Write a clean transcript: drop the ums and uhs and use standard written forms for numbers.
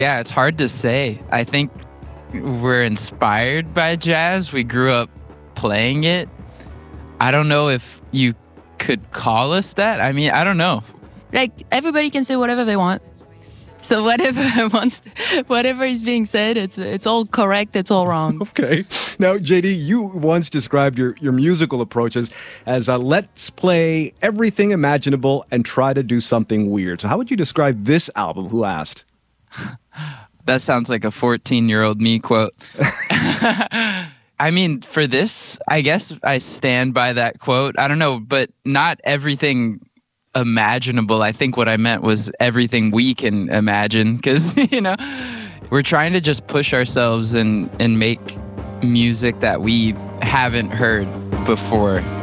Yeah, it's hard to say. I think we're inspired by jazz. We grew up playing it. I don't know if you could call us that. I mean, I don't know. Like, everybody can say whatever they want. So whatever is being said, it's all correct, it's all wrong. Okay. Now, JD, you once described your musical approaches as let's play everything imaginable and try to do something weird. So how would you describe this album, Who Asked? That sounds like a 14-year-old me quote. I mean, for this, I guess I stand by that quote. I don't know, but not everything imaginable. I think what I meant was everything we can imagine, because, we're trying to just push ourselves and make music that we haven't heard before.